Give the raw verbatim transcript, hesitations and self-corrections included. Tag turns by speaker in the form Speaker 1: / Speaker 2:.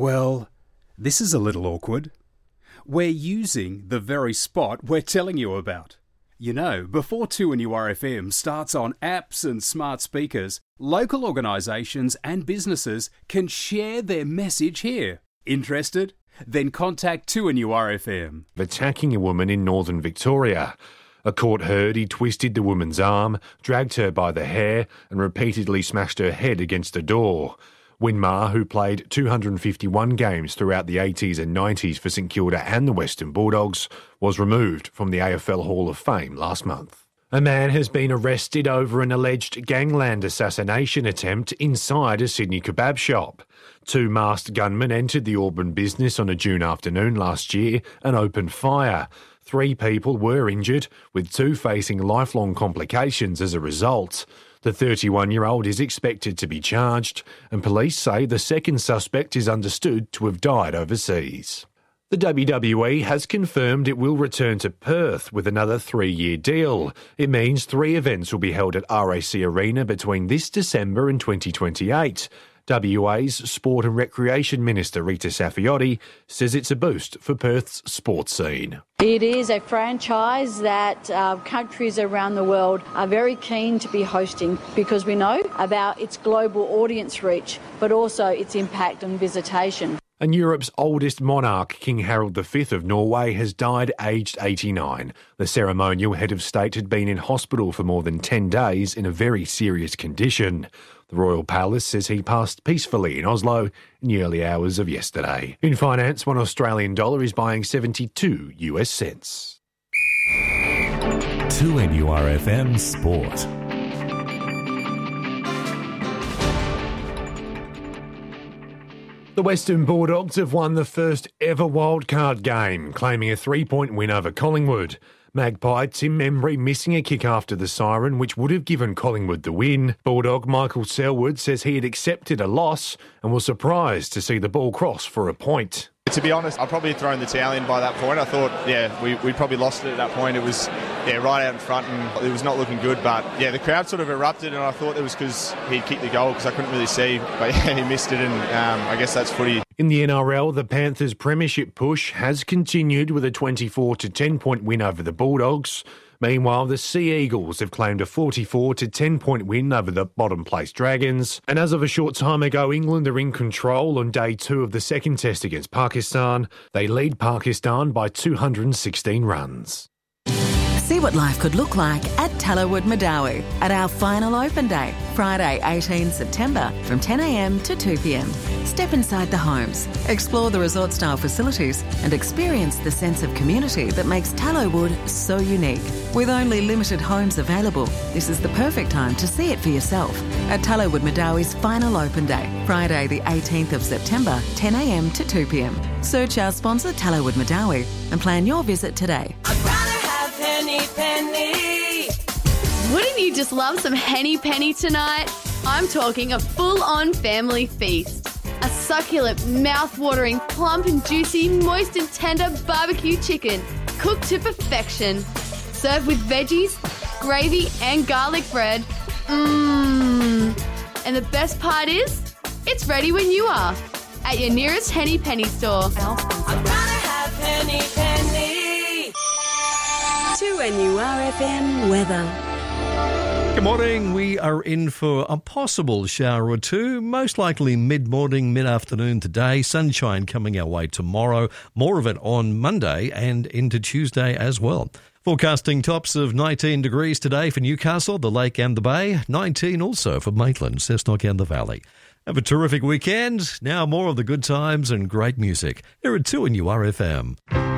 Speaker 1: Well, this is a little awkward. We're using the very spot we're telling you about. You know, before two N U R F M starts on apps and smart speakers, local organisations and businesses can share their message here. Interested? Then contact two N U R F M.
Speaker 2: Attacking a woman in northern Victoria. A court heard he twisted the woman's arm, dragged her by the hair and repeatedly smashed her head against a door. Winmar, who played two hundred fifty-one games throughout the eighties and nineties for St Kilda and the Western Bulldogs, was removed from the A F L Hall of Fame last month. A man has been arrested over an alleged gangland assassination attempt inside a Sydney kebab shop. Two masked gunmen entered the Auburn business on a June afternoon last year and opened fire. Three people were injured, with two facing lifelong complications as a result. The thirty-one-year-old is expected to be charged, and police say the second suspect is understood to have died overseas. The W W E has confirmed it will return to Perth with another three-year deal. It means three events will be held at R A C Arena between this December and twenty twenty-eight. W A's Sport and Recreation Minister Rita Saffioti says it's a boost for Perth's sports scene.
Speaker 3: It is a franchise that uh, countries around the world are very keen to be hosting because we know about its global audience reach, but also its impact on visitation.
Speaker 2: And Europe's oldest monarch, King Harold the Fifth of Norway, has died aged eighty-nine. The ceremonial head of state had been in hospital for more than ten days in a very serious condition. The Royal Palace says he passed peacefully in Oslo in the early hours of yesterday. In finance, one Australian dollar is buying seventy-two US cents.
Speaker 4: two N U R F M Sport.
Speaker 2: The Western Bulldogs have won the first ever wildcard game, claiming a three-point win over Collingwood. Magpie Tim Membry missing a kick after the siren, which would have given Collingwood the win. Bulldog Michael Selwood says he had accepted a loss and was surprised to see the ball cross for a point.
Speaker 5: To be honest, I'd probably thrown the towel in by that point. I thought, yeah, we we probably lost it at that point. It was, yeah, right out in front and it was not looking good. But, yeah, the crowd sort of erupted and I thought it was because he'd kicked the goal because I couldn't really see. But, yeah, he missed it and um, I guess that's footy.
Speaker 2: In the N R L, the Panthers' premiership push has continued with a twenty-four to ten point win over the Bulldogs. Meanwhile, the Sea Eagles have claimed a forty-four to ten point win over the bottom-place Dragons. And as of a short time ago, England are in control on day two of the second test against Pakistan. They lead Pakistan by two hundred sixteen runs.
Speaker 6: See what life could look like at Tallowood Madawi at our final open day, Friday eighteenth September from ten a m to two p m. Step inside the homes, explore the resort-style facilities and experience the sense of community that makes Tallowood so unique. With only limited homes available, this is the perfect time to see it for yourself at Tallowood Madawi's final open day, Friday the eighteenth of September, ten a m to two p m. Search our sponsor Tallowood Madawi and plan your visit today.
Speaker 7: Henny Penny. Wouldn't you just love some Henny Penny tonight? I'm talking a full-on family feast. A succulent, mouth-watering, plump and juicy, moist and tender barbecue chicken, cooked to perfection. Served with veggies, gravy and garlic bread. Mmm. And the best part is, it's ready when you are. At your nearest Henny Penny store.
Speaker 8: I'd rather have Henny Penny. two N U R F M weather.
Speaker 9: Good morning. We are in for a possible shower or two, most likely mid-morning, mid-afternoon today. Sunshine coming our way tomorrow. More of it on Monday and into Tuesday as well. Forecasting tops of nineteen degrees today for Newcastle, the Lake and the Bay. nineteen also for Maitland, Cessnock and the Valley. Have a terrific weekend. Now more of the good times and great music here at two N U R F M.